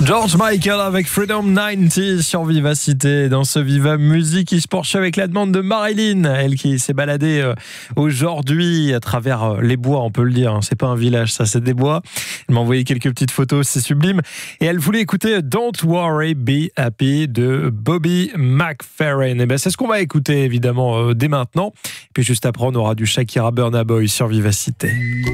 George Michael avec Freedom 90 sur Vivacité. Dans ce Viva Musique qui se poursuit avec la demande de Marilyn, elle qui s'est baladée aujourd'hui à travers les bois, on peut le dire. C'est pas un village, ça, c'est des bois. Elle m'a envoyé quelques petites photos, c'est sublime. Et elle voulait écouter Don't Worry, Be Happy de Bobby McFerrin. Et ben c'est ce qu'on va écouter évidemment dès maintenant. Puis juste après, on aura du Shakira Burna Boy sur Vivacité.